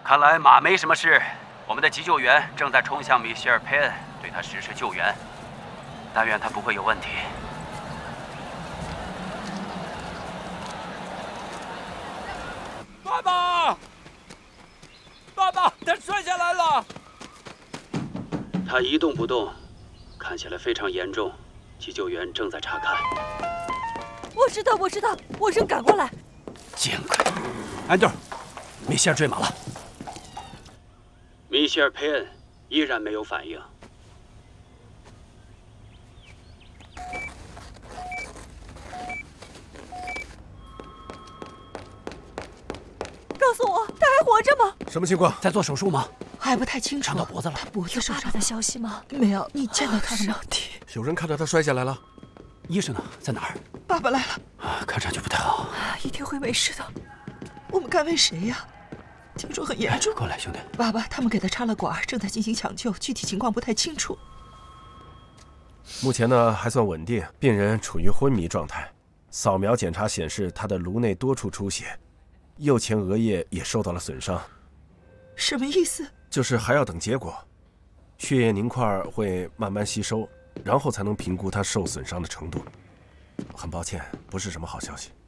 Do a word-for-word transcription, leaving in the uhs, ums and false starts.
看来马没什么事，我们的急救员正在冲向米歇尔·佩恩，对他实施救援。但愿他不会有问题。 爸爸，爸爸，他摔下来了。 他一动不动，看起来非常严重。急救员正在查看。 我知道，我知道，我正赶过来。 见鬼！ 安顿，米歇尔坠马了。 米歇尔·佩恩依然没有反应。 告诉我，他还活着吗？ 什么情况？ 在做手术吗？ 还不太清楚。 伤到脖子了。 他脖子受伤有爸爸的消息吗？ 没有，你见到他了吗？ 上帝！ 有人看到他摔下来了。 医生呢？在哪儿？ 爸爸来了。 啊，看上去不太好。 一定会没事的。 我们该问谁呀？听说很严重。 过来，兄弟。 爸爸，他们给他插了管，正在进行抢救，具体情况不太清楚。 目前呢还算稳定，病人处于昏迷状态。扫描检查显示他的颅内多处出血，右前额叶也受到了损伤。 什么意思？ 就是还要等结果，血液凝块会慢慢吸收，然后才能评估他受损伤的程度。很抱歉，不是什么好消息。